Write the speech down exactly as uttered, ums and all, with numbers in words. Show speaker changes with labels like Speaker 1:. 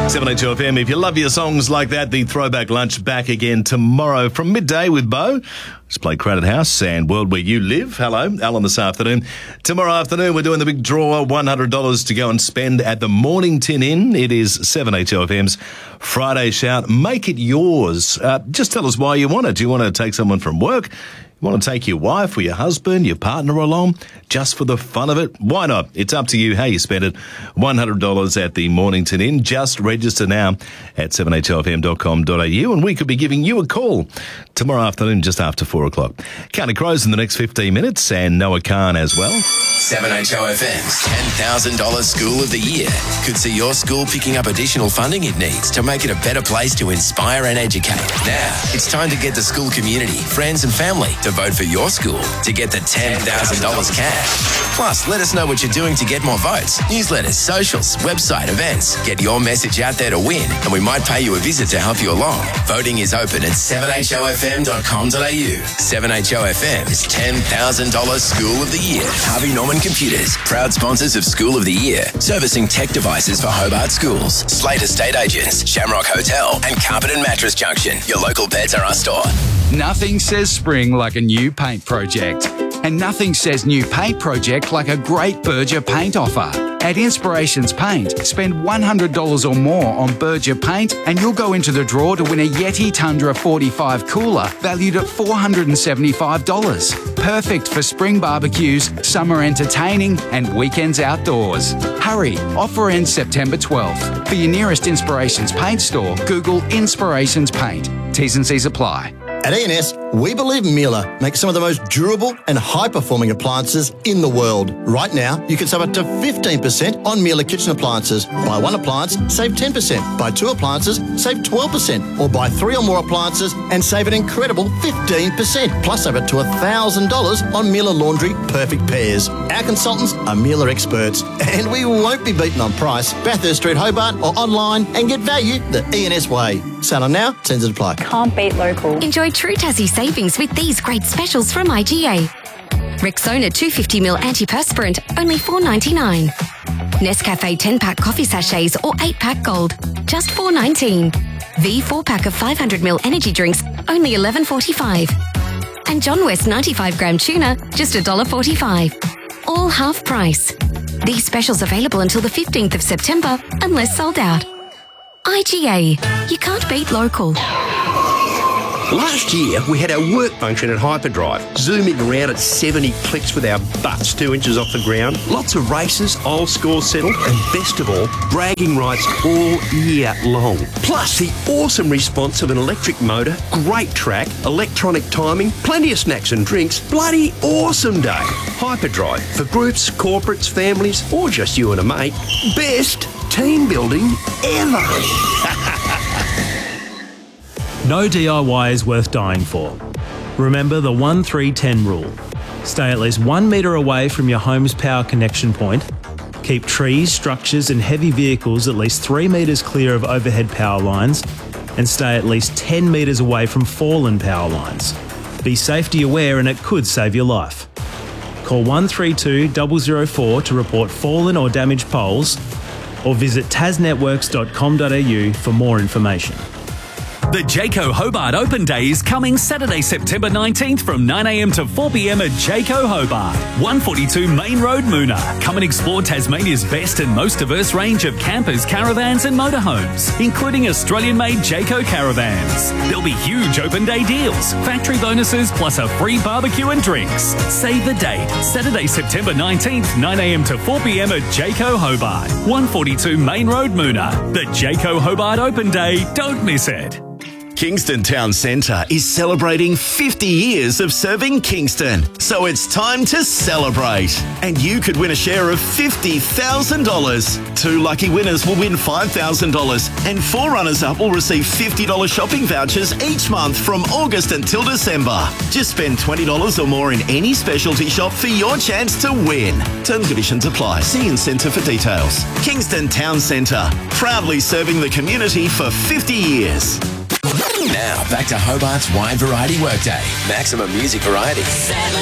Speaker 1: seven eight two F M. If you love your songs like that, the Throwback Lunch back again tomorrow from midday with Bo. Let's play Crowded House and World Where You Live. Hello, Alan this afternoon. Tomorrow afternoon, we're doing the big draw, one hundred dollars to go and spend at the Morning Tin Inn. It is seven eight two F M's Friday Shout. Make it yours. Uh, just tell us why you want it. Do you want to take someone from work? You want to take your wife or your husband, your partner along, just for the fun of it? Why not? It's up to you how you spend it. one hundred dollars at the Mornington Inn. Just register now at seven eight two F M dot com dot a u and we could be giving you a call tomorrow afternoon just after four o'clock. County Crows in the next fifteen minutes and Noah Khan as well.
Speaker 2: seven H O F M's ten thousand dollars School of the Year could see your school picking up additional funding it needs to make it a better place to inspire and educate. Now, it's time to get the school community, friends and family to vote for your school to get the ten thousand dollars cash. Plus, let us know what you're doing to get more votes. Newsletters, socials, website, events. Get your message out there to win, and we might pay you a visit to help you along. Voting is open at seven H O F M dot com dot a u. seven H O F M's ten thousand dollars School of the Year. Harvey Norman Computers, proud sponsors of School of the Year, servicing tech devices for Hobart schools. Slate Estate Agents, Shamrock Hotel, and Carpet and Mattress Junction, your local Beds R Us store.
Speaker 3: Nothing says spring like a new paint project. And nothing says new paint project like a great Berger paint offer. At Inspirations Paint, spend one hundred dollars or more on Berger paint and you'll go into the draw to win a Yeti Tundra forty-five cooler valued at four hundred seventy-five dollars. Perfect for spring barbecues, summer entertaining and weekends outdoors. Hurry, offer ends September twelfth. For your nearest Inspirations Paint store, Google Inspirations Paint. T's and C's apply.
Speaker 4: At E and S, we believe Miele makes some of the most durable and high-performing appliances in the world. Right now, you can save up to fifteen percent on Miele kitchen appliances. Buy one appliance, save ten percent. Buy two appliances, save twelve percent. Or buy three or more appliances and save an incredible fifteen percent. Plus, save up to one thousand dollars on Miele Laundry Perfect Pairs. Our consultants are Miele experts, and we won't be beaten on price. Bathurst Street, Hobart, or online and get value the E and S way. Sign on now, terms and apply.
Speaker 5: Can't beat local.
Speaker 6: Enjoy True Tassie savings with these great specials from I G A. Rexona two hundred fifty milliliter antiperspirant, only four ninety-nine. Nescafe ten pack coffee sachets or eight pack gold, just four nineteen. V four pack of five hundred milliliter energy drinks, only eleven forty-five. And John West ninety-five gram tuna, just one dollar forty-five. All half price. These specials available until the fifteenth of September, unless sold out. I G A. You can't beat local.
Speaker 7: Last year, we had our work function at Hyperdrive, zooming around at seventy clicks with our butts two inches off the ground. Lots of races, all scores settled, and best of all, bragging rights all year long. Plus, the awesome response of an electric motor, great track, electronic timing, plenty of snacks and drinks. Bloody awesome day. Hyperdrive, for groups, corporates, families, or just you and a mate. Best team building ever.
Speaker 8: No D I Y is worth dying for. Remember the one three ten rule. Stay at least one metre away from your home's power connection point. Keep trees, structures and heavy vehicles at least three metres clear of overhead power lines, and stay at least ten metres away from fallen power lines. Be safety aware and it could save your life. Call one three two zero zero four to report fallen or damaged poles, or visit tasnetworks dot com dot a u for more information.
Speaker 9: The Jayco Hobart Open Day is coming Saturday, September nineteenth from nine a m to four p m at Jayco Hobart, one forty-two Main Road, Moona. Come and explore Tasmania's best and most diverse range of campers, caravans and motorhomes, including Australian-made Jayco caravans. There'll be huge open day deals, factory bonuses plus a free barbecue and drinks. Save the date, Saturday, September nineteenth, nine a m to four p m at Jayco Hobart, one forty-two Main Road, Moona. The Jayco Hobart Open Day, don't miss it.
Speaker 10: Kingston Town Centre is celebrating fifty years of serving Kingston, so it's time to celebrate. And you could win a share of fifty thousand dollars. Two lucky winners will win five thousand dollars, and four runners-up will receive fifty dollars shopping vouchers each month from August until December. Just spend twenty dollars or more in any specialty shop for your chance to win. Terms and conditions apply. See in Centre for details. Kingston Town Centre, proudly serving the community for fifty years.
Speaker 2: Now, back to Hobart's Wide Variety Workday. Maximum music variety.